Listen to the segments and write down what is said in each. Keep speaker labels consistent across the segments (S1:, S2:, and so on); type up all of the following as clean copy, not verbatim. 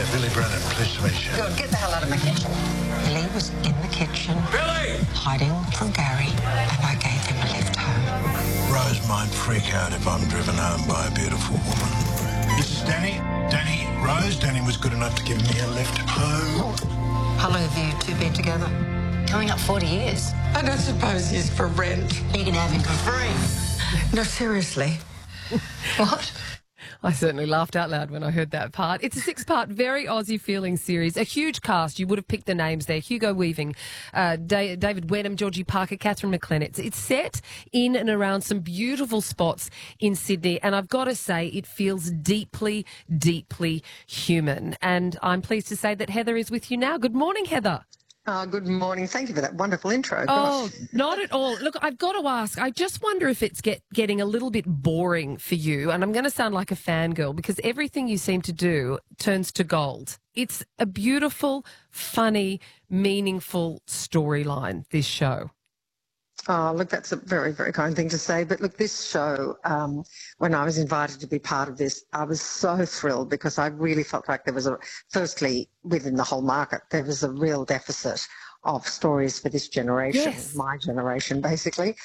S1: Billy Brennan. Pleased to meet you.
S2: Good, get the hell out of my kitchen. Billy was in the kitchen.
S1: Billy!
S2: Hiding from Gary, and I gave him a lift home.
S1: Rose might freak out if I'm driven home by a beautiful woman. This is Danny. Danny Rose. Danny was good enough to give me a lift home.
S2: How long have you two been together?
S3: Coming up 40 years.
S2: I don't suppose he's for rent.
S3: You can have him for free.
S2: No, seriously.
S3: What?
S4: I certainly laughed out loud when I heard that part. It's a 6-part, very Aussie feeling series. A huge cast. You would have picked the names there. Hugo Weaving, David Wenham, Georgie Parker, Catherine McLennan. It's set in and around some beautiful spots in Sydney. And I've got to say, it feels deeply, deeply human. And I'm pleased to say that Heather is with you now. Good morning, Heather.
S2: Good morning. Thank you for that wonderful intro.
S4: Oh, not at all. Look, I've got to ask, I just wonder if it's getting a little bit boring for you. And I'm going to sound like a fangirl because everything you seem to do turns to gold. It's a beautiful, funny, meaningful storyline, this show.
S2: Oh, look, that's a very, very kind thing to say. But look, this show, when I was invited to be part of this, I was so thrilled because I really felt like there was firstly, within the whole market, there was a real deficit of stories for this generation,
S4: Yes.
S2: my generation, basically.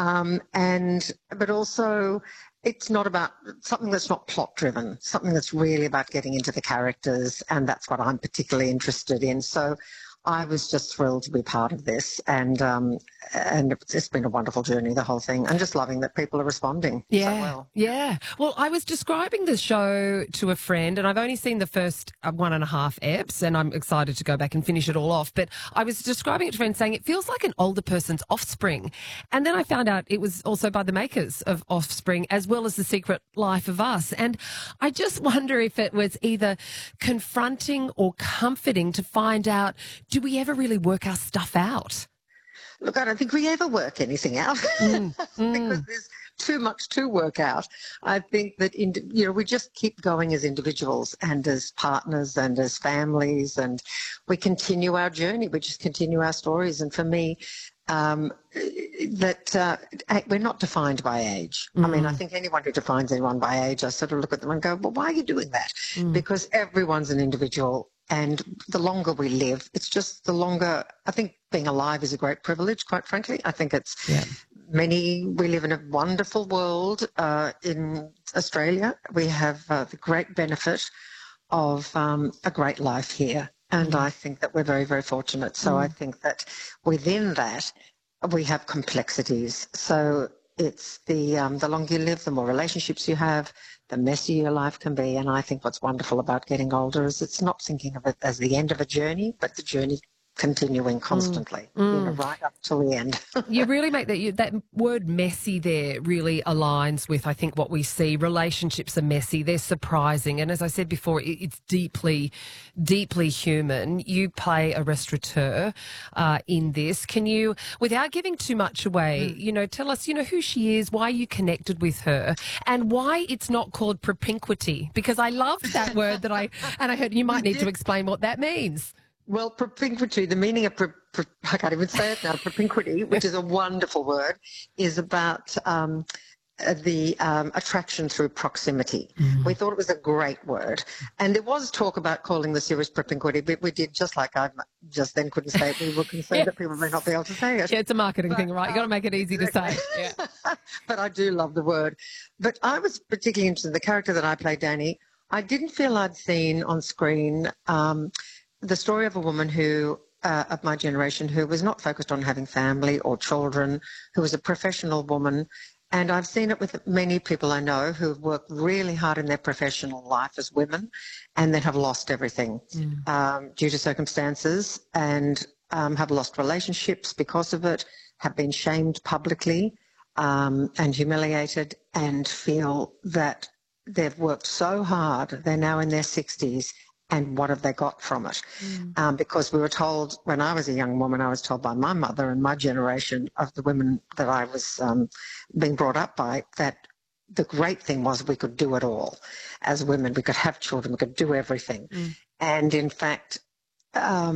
S2: But also, it's not about something that's not plot driven, something that's really about getting into the characters. And that's what I'm particularly interested in. So I was just thrilled to be part of this, and it's been a wonderful journey, the whole thing, and just loving that people are responding so well.
S4: Yeah. Well, I was describing the show to a friend, and I've only seen the first 1.5 eps, and I'm excited to go back and finish it all off. But I was describing it to a friend saying it feels like an older person's Offspring. And then I found out it was also by the makers of Offspring, as well as The Secret Life of Us. And I just wonder if it was either confronting or comforting to find out, do we ever really work our stuff out?
S2: Look, I don't think we ever work anything out because there's too much to work out. I think that, we just keep going as individuals and as partners and as families, and we continue our journey. We just continue our stories. And for me, we're not defined by age. I mean, I think anyone who defines anyone by age, I sort of look at them and go, well, why are you doing that? Because everyone's an individual. And the longer we live, it's just the longer, I think being alive is a great privilege, quite frankly. I think we live in a wonderful world in Australia. We have the great benefit of a great life here. And I think that we're very, very fortunate. So I think that within that, we have complexities. So it's the longer you live, the more relationships you have, the messier your life can be. And I think what's wonderful about getting older is it's not thinking of it as the end of a journey, but the journey continuing constantly, right up till the end.
S4: You really make that word messy there really aligns with, I think, what we see. Relationships are messy. They're surprising. And as I said before, it's deeply, deeply human. You play a restaurateur in this. Can you, without giving too much away, tell us, who she is, why you connected with her, and why it's not called propinquity? Because I loved that word that I heard you might need to explain what that means.
S2: Well, propinquity, the meaning of, I can't even say it now, propinquity, which is a wonderful word, is about the attraction through proximity. We thought it was a great word. And there was talk about calling the series propinquity, but we did, just like I just then couldn't say it, we were concerned that people may not be able to say it.
S4: Yeah, it's a marketing thing, right? You've got to make it easy to say. Yeah.
S2: But I do love the word. But I was particularly interested in the character that I played, Danny. I didn't feel I'd seen on screen the story of a woman who, of my generation, who was not focused on having family or children, who was a professional woman. And I've seen it with many people I know who have worked really hard in their professional life as women and then have lost everything due to circumstances, and have lost relationships because of it, have been shamed publicly and humiliated, and feel that they've worked so hard, they're now in their 60s, and what have they got from it? Because we were told, when I was a young woman, I was told by my mother and my generation of the women that I was being brought up by, that the great thing was we could do it all as women. We could have children, we could do everything. And in fact,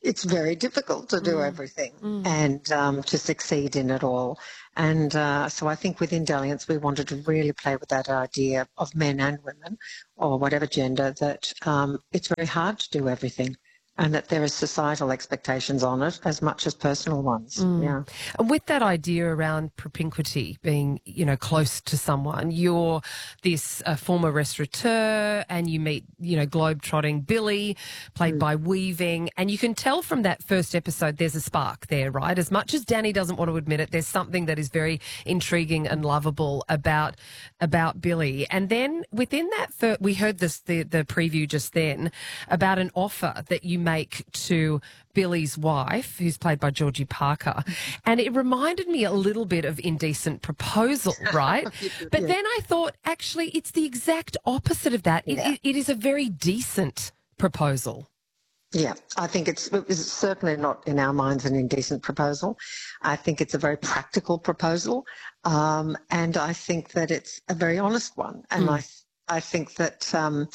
S2: it's very difficult to do everything and to succeed in it all. And so I think within Dalliance, we wanted to really play with that idea of men and women, or whatever gender, that it's very hard to do everything, and that there are societal expectations on it as much as personal ones. Yeah.
S4: And with that idea around propinquity, being, you know, close to someone, you're this former restaurateur and you meet, you know, globe-trotting Billy, played by Weaving, and you can tell from that first episode there's a spark there, right? As much as Danny doesn't want to admit it, there's something that is very intriguing and lovable about Billy. And then within that, we heard the preview just then about an offer that you make to Billy's wife, who's played by Georgie Parker. And it reminded me a little bit of Indecent Proposal, right? But then I thought, actually, it's the exact opposite of that. It is a very decent proposal.
S2: Yeah, I think it's certainly not in our minds an indecent proposal. I think it's a very practical proposal. And I think that it's a very honest one. And I think that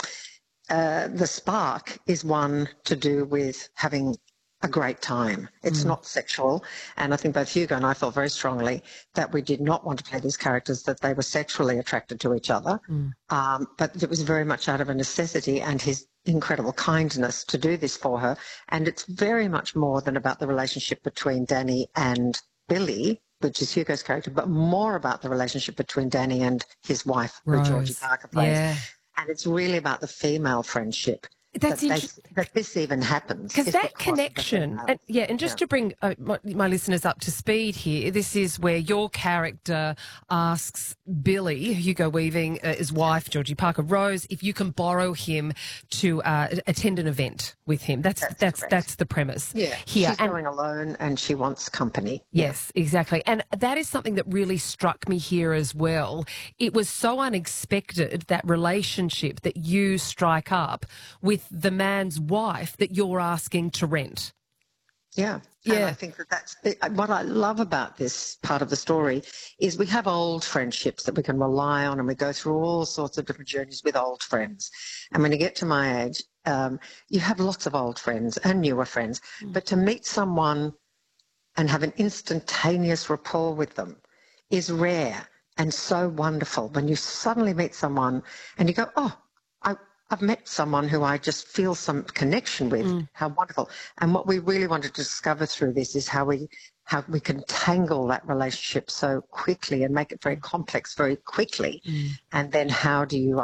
S2: the spark is one to do with having a great time. It's not sexual. And I think both Hugo and I felt very strongly that we did not want to play these characters that they were sexually attracted to each other. But it was very much out of a necessity and his incredible kindness to do this for her. And it's very much more than about the relationship between Danny and Billy, which is Hugo's character, but more about the relationship between Danny and his wife, who Georgie Parker plays.
S4: Yeah.
S2: And it's really about the female friendship.
S4: That's
S2: that this even happens.
S4: Because that connection, and just to bring my listeners up to speed here, this is where your character asks Billy, Hugo Weaving, his wife, Georgie Parker Rose, if you can borrow him to attend an event with him. That's the premise.
S2: Yeah,
S4: here.
S2: She's going alone and she wants company.
S4: Yes, exactly. And that is something that really struck me here as well. It was so unexpected, that relationship that you strike up with the man's wife that you're asking to rent.
S2: Yeah. And I think that's what I love about this part of the story is we have old friendships that we can rely on, and we go through all sorts of different journeys with old friends. And when you get to my age, you have lots of old friends and newer friends, but to meet someone and have an instantaneous rapport with them is rare and so wonderful. When you suddenly meet someone and you go, oh, I've met someone who I just feel some connection with. How wonderful. And what we really wanted to discover through this is how we can tangle that relationship so quickly and make it very complex very quickly. And then how do you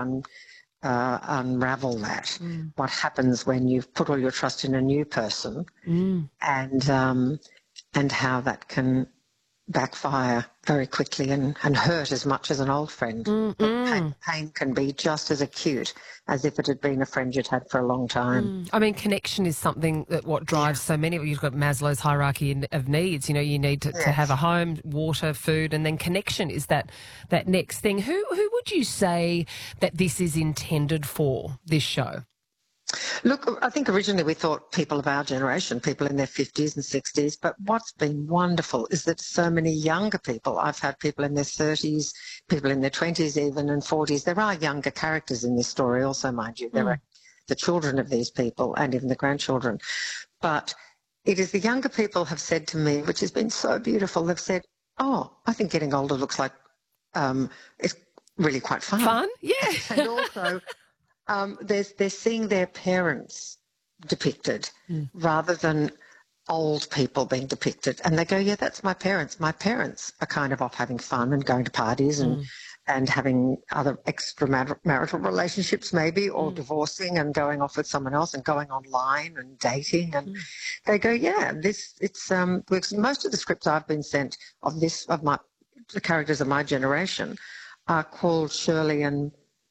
S2: unravel that? What happens when you've put all your trust in a new person, and how that can backfire very quickly and hurt as much as an old friend. Pain can be just as acute as if it had been a friend you'd had for a long time.
S4: I mean, connection is something that what drives so many. You've got Maslow's hierarchy of needs. You know, you need to have a home, water, food, and then connection is that next thing. Who would you say that this is intended for, this show?
S2: Look, I think originally we thought people of our generation, people in their 50s and 60s, but what's been wonderful is that so many younger people, I've had people in their 30s, people in their 20s even, and 40s. There are younger characters in this story also, mind you. There are the children of these people and even the grandchildren. But it is the younger people have said to me, which has been so beautiful, they've said, oh, I think getting older looks like it's really quite fun.
S4: Fun? Yeah.
S2: And also they're seeing their parents depicted rather than old people being depicted. And they go, yeah, that's my parents. My parents are kind of off having fun and going to parties and having other extramarital relationships maybe, or divorcing and going off with someone else and going online and dating. And they go, yeah, most of the scripts I've been sent of the characters of my generation are called Shirley and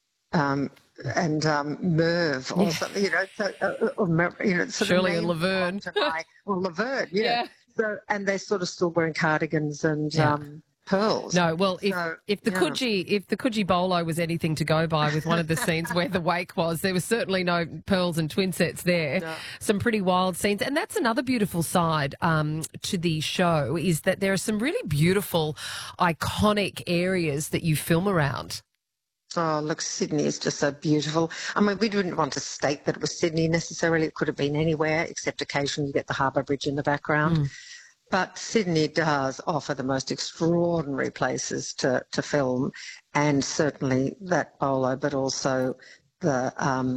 S2: Merv or something,
S4: Shirley and Laverne.
S2: Or Laverne, So, and they're sort of still wearing cardigans and pearls.
S4: No, well, if the Coogee Bolo was anything to go by with one of the scenes where the wake was, there was certainly no pearls and twin sets there. No. Some pretty wild scenes. And that's another beautiful side to the show, is that there are some really beautiful, iconic areas that you film around.
S2: Oh, look, Sydney is just so beautiful. I mean, we didn't want to state that it was Sydney necessarily. It could have been anywhere, except occasionally you get the Harbour Bridge in the background. But Sydney does offer the most extraordinary places to film, and certainly that Bolo, but also the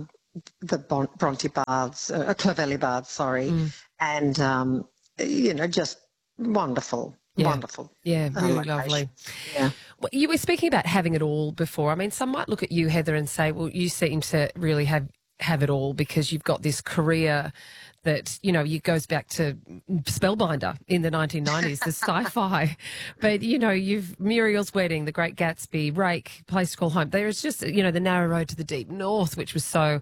S2: Bronte Baths, Clovelly Baths, sorry, and just wonderful. Wonderful.
S4: Yeah, really
S2: location.
S4: lovely.
S2: Yeah.
S4: Well, you were speaking about having it all before. I mean, some might look at you, Heather, and say, well, you seem to really have it all because you've got this career that, it goes back to Spellbinder in the 1990s, the sci-fi. But, you've Muriel's Wedding, The Great Gatsby, Rake, Place to Call Home. There is just, The Narrow Road to the Deep North, which was so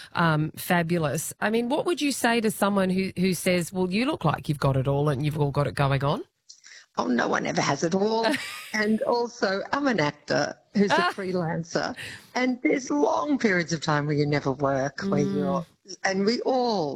S4: fabulous. I mean, what would you say to someone who says, well, you look like you've got it all and you've all got it going on?
S2: Oh, no one ever has it all. And also, I'm an actor who's a freelancer, and there's long periods of time where you never work, where and we all,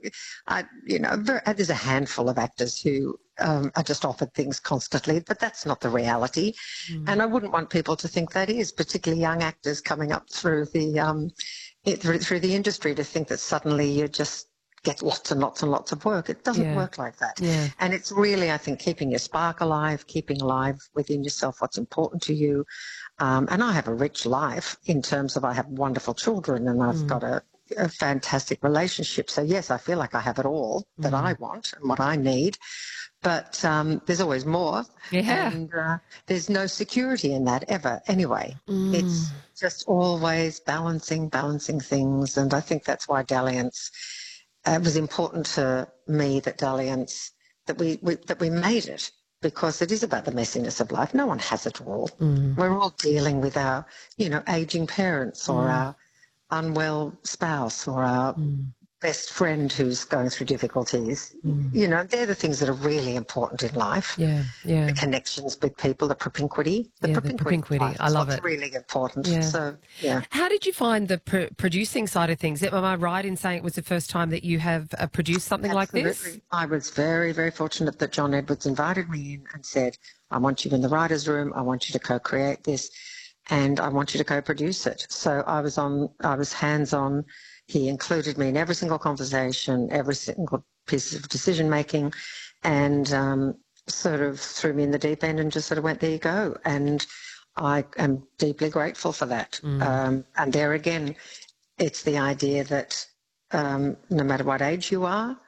S2: there's a handful of actors who are just offered things constantly, but that's not the reality. And I wouldn't want people to think that is, particularly young actors coming up through the industry, to think that suddenly you just get lots and lots and lots of work. It doesn't work like that. Yeah. And it's really, I think, keeping your spark alive, keeping alive within yourself what's important to you. And I have a rich life in terms of I have wonderful children and I've got a fantastic relationship. So, yes, I feel like I have it all that I want and what I need. But there's always more. Yeah. And there's no security in that ever anyway. It's just always balancing things. And I think that's why Dalliance... it was important to me that Dalliance, that we made it, because it is about the messiness of life. No one has it all. We're all dealing with our, aging parents or our unwell spouse or our best friend who's going through difficulties. They're the things that are really important in life. Yeah. The connections with people, the propinquity. The propinquity.
S4: I love it.
S2: It's really important. Yeah. So, yeah.
S4: How did you find the producing side of things? Am I right in saying it was the first time that you have produced something like this?
S2: I was very, very fortunate that John Edwards invited me in and said, I want you in the writer's room. I want you to co-create this and I want you to co-produce it. So I was hands-on. He included me in every single conversation, every single piece of decision-making, and sort of threw me in the deep end and just sort of went, there you go. And I am deeply grateful for that. And there again, it's the idea that no matter what age you are,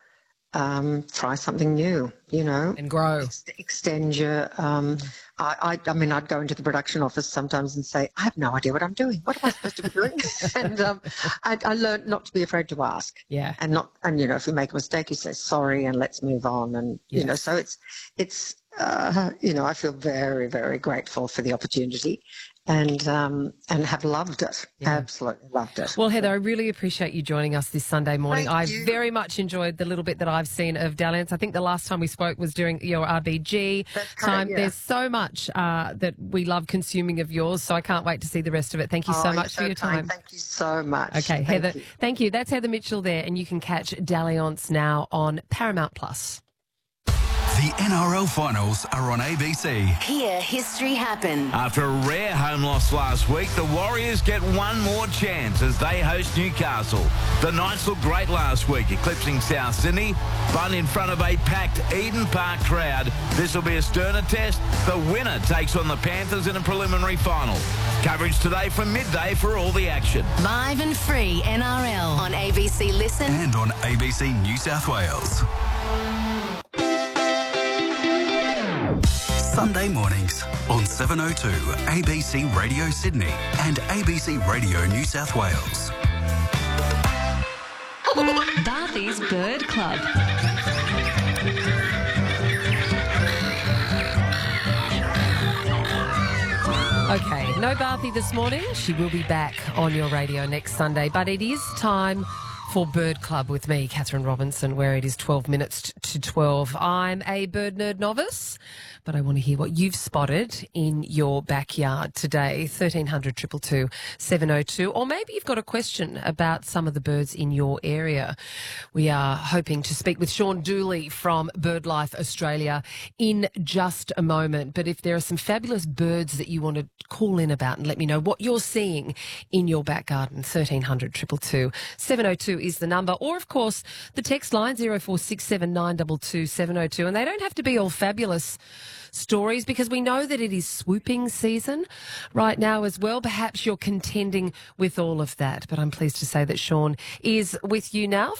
S2: try something new,
S4: and grow.
S2: Extend your. I mean, I'd go into the production office sometimes and say, I have no idea what I'm doing. What am I supposed to be doing? And I learned not to be afraid to ask.
S4: Yeah.
S2: And if you make a mistake, you say sorry and let's move on. And so it's I feel very, very grateful for the opportunity. And have loved it. Yeah. Absolutely loved it.
S4: Well, Heather, I really appreciate you joining us this Sunday morning.
S2: Thank you.
S4: Very much enjoyed the little bit that I've seen of Dalliance. I think the last time we spoke was during your RBG time. There's so much that we love consuming of yours, so I can't wait to see the rest of it. Thank you so much for your time.
S2: Thank you so much.
S4: Okay, Heather, thank you. That's Heather Mitchell there, and you can catch Dalliance now on Paramount Plus.
S5: The NRL finals are on ABC.
S6: Hear history happen.
S7: After a rare home loss last week, the Warriors get one more chance as they host Newcastle. The Knights looked great last week, eclipsing South Sydney, but in front of a packed Eden Park crowd. This will be a sterner test. The winner takes on the Panthers in a preliminary final. Coverage today from midday for all the action.
S6: Live and free NRL on ABC Listen
S5: and on ABC New South Wales. Sunday mornings on 7:02 ABC Radio Sydney and ABC Radio New South Wales.
S6: Barthy's Bird Club.
S4: Okay, no Barthy this morning. She will be back on your radio next Sunday, but it is time for Bird Club with me, Catherine Robinson, where it is 12 minutes to 12. I'm a bird nerd novice, but I want to hear what you've spotted in your backyard today. 1300 222 702. Or maybe you've got a question about some of the birds in your area. We are hoping to speak with Sean Dooley from BirdLife Australia in just a moment. But if there are some fabulous birds that you want to call in about and let me know what you're seeing in your back garden, 1300 222 702 is the number. Or, of course, the text line 0467 922 702. And they don't have to be all fabulous stories, because we know that it is swooping season right now as well. Perhaps you're contending with all of that, but I'm pleased to say that Sean is with you now